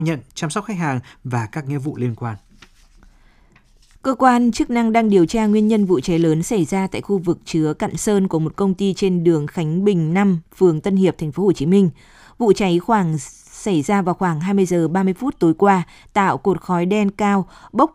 nhận, chăm sóc khách hàng và các nghĩa vụ liên quan. Cơ quan chức năng đang điều tra nguyên nhân vụ cháy lớn xảy ra tại khu vực chứa Cặn Sơn của một công ty trên đường Khánh Bình 5, phường Tân Hiệp, thành phố Hồ Chí Minh. Vụ cháy xảy ra vào khoảng 20 giờ 30 phút tối qua, tạo cột khói đen cao, bốc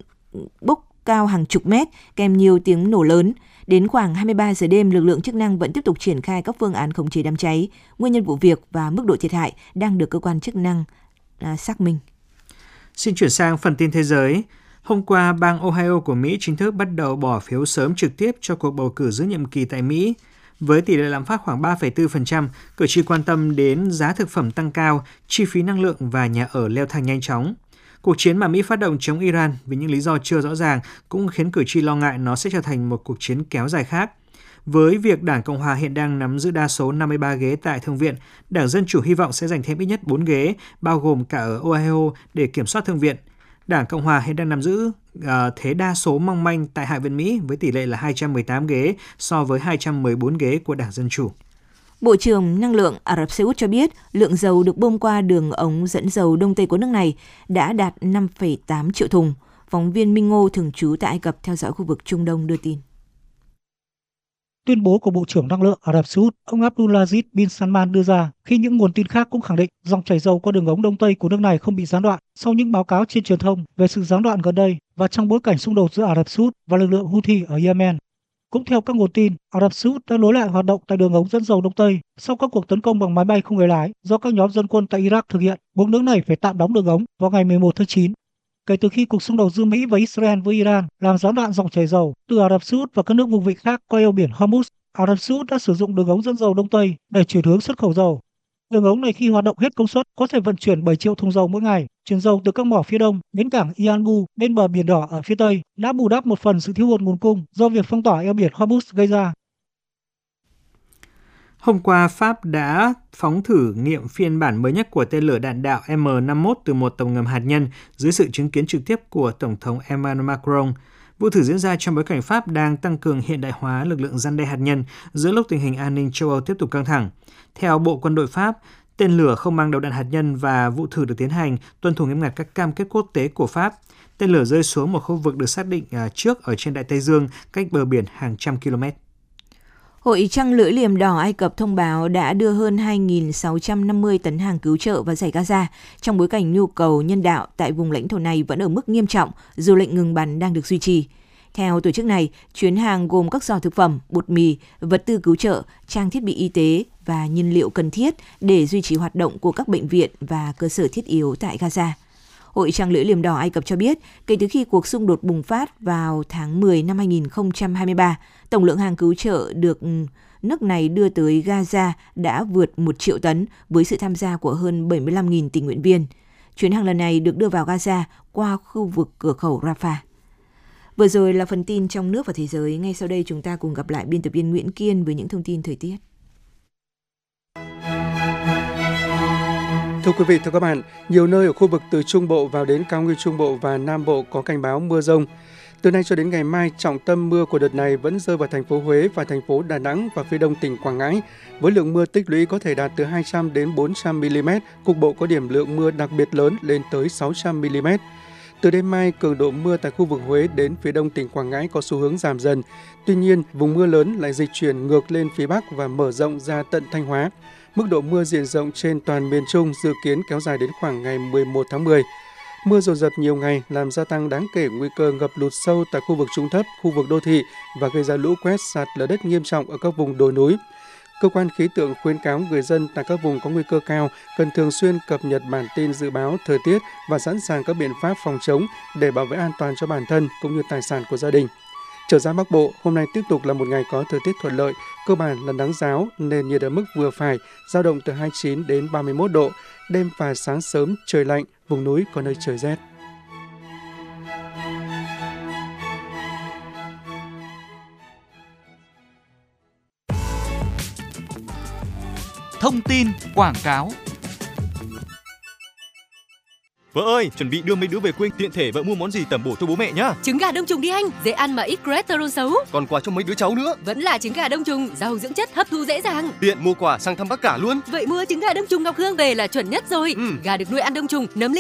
cao hàng chục mét, kèm nhiều tiếng nổ lớn. Đến khoảng 23 giờ đêm, lực lượng chức năng vẫn tiếp tục triển khai các phương án khống chế đám cháy. Nguyên nhân vụ việc và mức độ thiệt hại đang được cơ quan chức năng xác minh. Xin chuyển sang phần tin thế giới. Hôm qua, bang Ohio của Mỹ chính thức bắt đầu bỏ phiếu sớm trực tiếp cho cuộc bầu cử giữa nhiệm kỳ tại Mỹ. Với tỷ lệ lạm phát khoảng 3,4%, cử tri quan tâm đến giá thực phẩm tăng cao, chi phí năng lượng và nhà ở leo thang nhanh chóng. Cuộc chiến mà Mỹ phát động chống Iran vì những lý do chưa rõ ràng cũng khiến cử tri lo ngại nó sẽ trở thành một cuộc chiến kéo dài khác. Với việc Đảng Cộng hòa hiện đang nắm giữ đa số 53 ghế tại Thượng viện, Đảng Dân Chủ hy vọng sẽ giành thêm ít nhất 4 ghế, bao gồm cả ở Ohio để kiểm soát Thượng viện. Đảng Cộng hòa hiện đang nắm giữ thế đa số mong manh tại Hạ viện Mỹ với tỷ lệ là 218 ghế so với 214 ghế của Đảng Dân Chủ. Bộ trưởng Năng lượng Ả Rập Xê Út cho biết lượng dầu được bơm qua đường ống dẫn dầu Đông Tây của nước này đã đạt 5,8 triệu thùng. Phóng viên Minh Ngô thường trú tại Ai Cập theo dõi khu vực Trung Đông đưa tin. Tuyên bố của Bộ trưởng Năng lượng Ả Rập Xê Út, ông Abdulaziz bin Salman đưa ra khi những nguồn tin khác cũng khẳng định dòng chảy dầu qua đường ống Đông Tây của nước này không bị gián đoạn sau những báo cáo trên truyền thông về sự gián đoạn gần đây và trong bối cảnh xung đột giữa Ả Rập Xê Út và lực lượng Houthi ở Yemen. Cũng theo các nguồn tin, Ả Rập Xê Út đã nối lại hoạt động tại đường ống dẫn dầu Đông Tây sau các cuộc tấn công bằng máy bay không người lái do các nhóm dân quân tại Iraq thực hiện, buộc nước này phải tạm đóng đường ống vào ngày 11 tháng 9. Kể từ khi cuộc xung đột giữa Mỹ và Israel với Iran làm gián đoạn dòng chảy dầu từ Ả Rập Xê Út và các nước vùng vịnh khác qua eo biển Hormuz, Ả Rập Xê Út đã sử dụng đường ống dẫn dầu Đông Tây để chuyển hướng xuất khẩu dầu. Đường ống này khi hoạt động hết công suất có thể vận chuyển 7 triệu thùng dầu mỗi ngày, chuyển dầu từ các mỏ phía đông đến cảng Yanbu bên bờ biển Đỏ ở phía tây, đã bù đắp một phần sự thiếu hụt nguồn cung do việc phong tỏa eo biển Hormuz gây ra. Hôm qua, Pháp đã phóng thử nghiệm phiên bản mới nhất của tên lửa đạn đạo M51 từ một tàu ngầm hạt nhân dưới sự chứng kiến trực tiếp của Tổng thống Emmanuel Macron. Vụ thử diễn ra trong bối cảnh Pháp đang tăng cường hiện đại hóa lực lượng răn đe hạt nhân giữa lúc tình hình an ninh châu Âu tiếp tục căng thẳng. Theo Bộ Quân đội Pháp, tên lửa không mang đầu đạn hạt nhân và vụ thử được tiến hành tuân thủ nghiêm ngặt các cam kết quốc tế của Pháp. Tên lửa rơi xuống một khu vực được xác định trước ở trên Đại Tây Dương, cách bờ biển hàng trăm km. Hội Trăng Lưỡi Liềm Đỏ Ai Cập thông báo đã đưa hơn 2.650 tấn hàng cứu trợ vào Dải Gaza trong bối cảnh nhu cầu nhân đạo tại vùng lãnh thổ này vẫn ở mức nghiêm trọng dù lệnh ngừng bắn đang được duy trì. Theo tổ chức này, chuyến hàng gồm các giỏ thực phẩm, bột mì, vật tư cứu trợ, trang thiết bị y tế và nhiên liệu cần thiết để duy trì hoạt động của các bệnh viện và cơ sở thiết yếu tại Gaza. Hội Trăng Lưỡi Liềm Đỏ Ai Cập cho biết, kể từ khi cuộc xung đột bùng phát vào tháng 10 năm 2023, tổng lượng hàng cứu trợ được nước này đưa tới Gaza đã vượt 1 triệu tấn với sự tham gia của hơn 75.000 tình nguyện viên. Chuyến hàng lần này được đưa vào Gaza qua khu vực cửa khẩu Rafah. Vừa rồi là phần tin trong nước và thế giới. Ngay sau đây chúng ta cùng gặp lại biên tập viên Nguyễn Kiên với những thông tin thời tiết. Thưa quý vị, thưa các bạn, nhiều nơi ở khu vực từ Trung Bộ vào đến cao nguyên Trung Bộ và Nam Bộ có cảnh báo mưa dông. Từ nay cho đến ngày mai, trọng tâm mưa của đợt này vẫn rơi vào thành phố Huế và thành phố Đà Nẵng và phía đông tỉnh Quảng Ngãi, với lượng mưa tích lũy có thể đạt từ 200 đến 400 mm, cục bộ có điểm lượng mưa đặc biệt lớn lên tới 600 mm. Từ đêm mai, cường độ mưa tại khu vực Huế đến phía đông tỉnh Quảng Ngãi có xu hướng giảm dần. Tuy nhiên, vùng mưa lớn lại dịch chuyển ngược lên phía Bắc và mở rộng ra tận Thanh Hóa. Mức độ mưa diện rộng trên toàn miền Trung dự kiến kéo dài đến khoảng ngày 11 tháng 10. Mưa dồn dập nhiều ngày làm gia tăng đáng kể nguy cơ ngập lụt sâu tại khu vực trũng thấp, khu vực đô thị và gây ra lũ quét, sạt lở đất nghiêm trọng ở các vùng đồi núi. Cơ quan khí tượng khuyến cáo người dân tại các vùng có nguy cơ cao cần thường xuyên cập nhật bản tin dự báo thời tiết và sẵn sàng các biện pháp phòng chống để bảo vệ an toàn cho bản thân cũng như tài sản của gia đình. Trở ra Bắc Bộ, hôm nay tiếp tục là một ngày có thời tiết thuận lợi, cơ bản là nắng ráo, nền nhiệt ở mức vừa phải, dao động từ 29 đến 31 độ, đêm và sáng sớm trời lạnh, vùng núi có nơi trời rét. Thông tin quảng cáo. Vợ ơi, chuẩn bị đưa mấy đứa về quê, tiện thể vợ mua món gì tẩm bổ cho bố mẹ nhá. Trứng gà đông trùng đi anh, dễ ăn mà ít cholesterol xấu. Còn quà cho mấy đứa cháu nữa. Vẫn là trứng gà đông trùng, giàu dưỡng chất, hấp thu dễ dàng. Tiện mua quà sang thăm bác cả luôn. Vậy mua trứng gà đông trùng Ngọc Hương về là chuẩn nhất rồi. Gà được nuôi ăn đông trùng, nấm